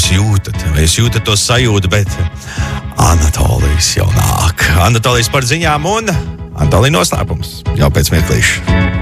jūs jūtat? Vai jūs jūtat to sajūtu, bet Anatolijas jau nāk. Anatolijas par ziņām un Anatolija noslēpums jau pēc mirklīša.